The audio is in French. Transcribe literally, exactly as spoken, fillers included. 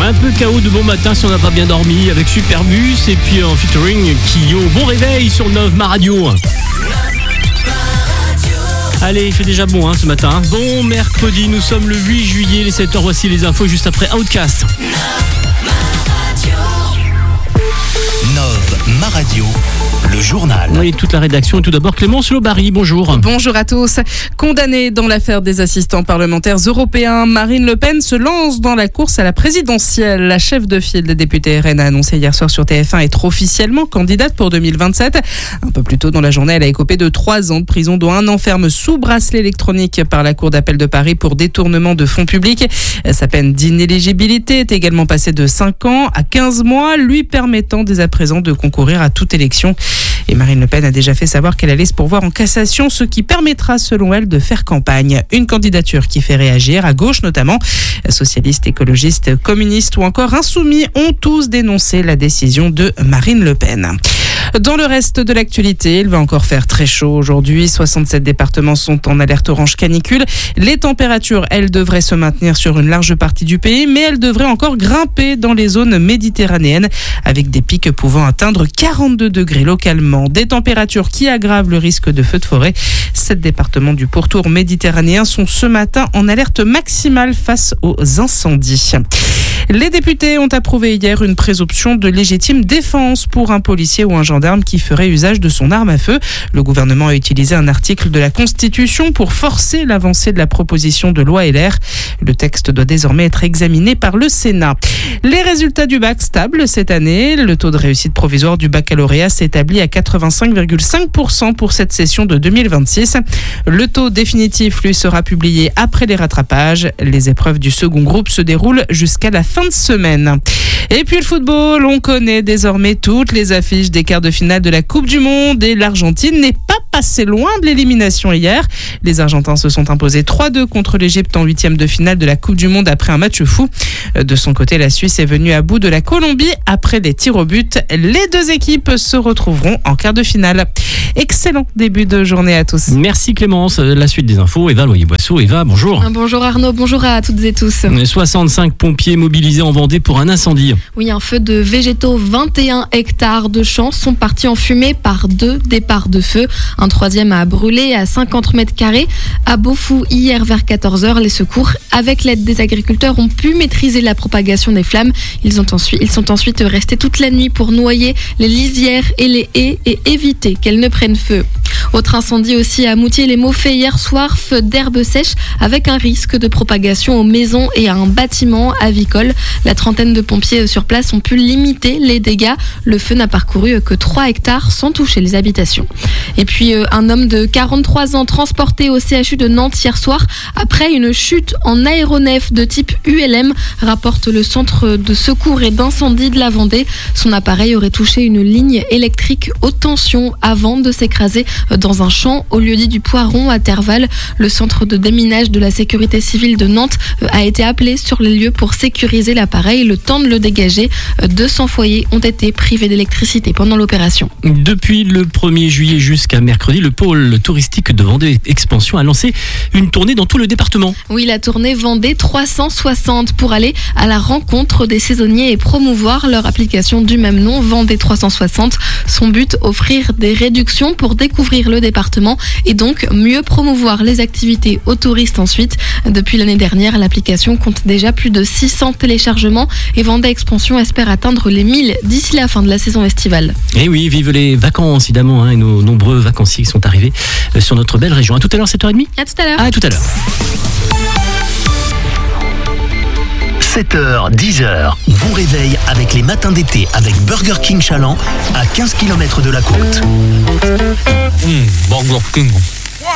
Un peu de chaos de bon matin si on n'a pas bien dormi avec Superbus et puis en featuring Kyo. Bon réveil sur neuf Ma Radio. Allez, il fait déjà bon hein, ce matin. Bon mercredi, nous sommes le huit juillet, les sept heures, voici les infos juste après Outcast. neuf Ma Radio, le journal. Oui, toute la rédaction. Et tout d'abord, Clémence Lobary, bonjour. Bonjour à tous. Condamnée dans l'affaire des assistants parlementaires européens, Marine Le Pen se lance dans la course à la présidentielle. La chef de file des députés R N a annoncé hier soir sur T F un être officiellement candidate pour deux mille vingt-sept. Un peu plus tôt dans la journée, elle a écopé de trois ans de prison, dont un an ferme sous bracelet électronique par la Cour d'appel de Paris pour détournement de fonds publics. Sa peine d'inéligibilité est également passée de cinq ans à quinze mois, lui permettant dès à présent de concourir à toute élection. Et Marine Le Pen a déjà fait savoir qu'elle allait se pourvoir en cassation, ce qui permettra selon elle de faire campagne. Une candidature qui fait réagir, à gauche notamment. Socialistes, écologistes, communistes ou encore insoumis ont tous dénoncé la décision de Marine Le Pen. Dans le reste de l'actualité, il va encore faire très chaud aujourd'hui. soixante-sept départements sont en alerte orange canicule. Les températures, elles, devraient se maintenir sur une large partie du pays, mais elles devraient encore grimper dans les zones méditerranéennes, avec des pics pouvant atteindre quarante-deux degrés localement. Des températures qui aggravent le risque de feux de forêt. Sept départements du pourtour méditerranéen sont ce matin en alerte maximale face aux incendies. Les députés ont approuvé hier une présomption de légitime défense pour un policier ou un gendarme qui ferait usage de son arme à feu. Le gouvernement a utilisé un article de la Constitution pour forcer l'avancée de la proposition de loi L R. Le texte doit désormais être examiné par le Sénat. Les résultats du bac stables cette année. Le taux de réussite provisoire du baccalauréat s'établit à quatre-vingt-cinq virgule cinq pour cent pour cette session de deux mille vingt-six. Le taux définitif, lui, sera publié après les rattrapages. Les épreuves du second groupe se déroulent jusqu'à la fin de semaine. Et puis le football, on connaît désormais toutes les affiches des quarts de finale de la Coupe du Monde et l'Argentine n'est pas passée loin de l'élimination hier. Les Argentins se sont imposés trois deux contre l'Égypte en huitième de finale de la Coupe du Monde après un match fou. De son côté, la Suisse est venue à bout de la Colombie après des tirs au but. Les deux équipes se retrouveront en quart de finale. Excellent début de journée à tous. Merci Clémence. La suite des infos, Eva Loyer-Boisseau. Eva, bonjour. Bonjour Arnaud, bonjour à toutes et tous. soixante-cinq pompiers mobilisés en Vendée pour un incendie. Oui, un feu de végétaux, vingt et un hectares de champs sont partis en fumée par deux départs de feu. Un troisième a brûlé à cinquante mètres carrés. À Beaufou, hier vers quatorze heures, les secours, avec l'aide des agriculteurs, ont pu maîtriser la propagation des flammes. Ils, ont ensuite, ils sont ensuite restés toute la nuit pour noyer les lisières et les haies et éviter qu'elles ne prennent feu. Autre incendie aussi à Moutier-les-Mauffais hier soir, feu d'herbe sèche avec un risque de propagation aux maisons et à un bâtiment avicole. La trentaine de pompiers sur place ont pu limiter les dégâts. Le feu n'a parcouru que trois hectares sans toucher les habitations. Et puis un homme de quarante-trois ans transporté au C H U de Nantes hier soir après une chute en aéronef de type U L M, rapporte le centre de secours et d'incendie de la Vendée. Son appareil aurait touché une ligne électrique haute tension avant de s'écraser dans un champ au lieu-dit du Poiron à Terval. Le centre de déminage de la sécurité civile de Nantes a été appelé sur les lieux pour sécuriser l'appareil. Le temps de le dégager, deux cents foyers ont été privés d'électricité pendant l'opération. Depuis le premier juillet jusqu'à mercredi, le pôle touristique de Vendée Expansion a lancé une tournée dans tout le département. Oui, la tournée Vendée trois cent soixante pour aller à la rencontre des saisonniers et promouvoir leur application du même nom, Vendée trois cent soixante. Son but, offrir des réductions pour découvrir le département et donc mieux promouvoir les activités aux touristes ensuite. Depuis l'année dernière, l'application compte déjà plus de six cents téléchargements et Vendée Expansion espère atteindre les mille d'ici la fin de la saison estivale. Et oui, vive les vacances évidemment hein, et nos nombreux vacanciers qui sont arrivés sur notre belle région. À tout à l'heure, sept heures trente. À tout à l'heure. À tout à l'heure. sept heures, dix heures, bon réveil avec les matins d'été avec Burger King Chaland à quinze kilomètres de la côte. Mmh, Burger King.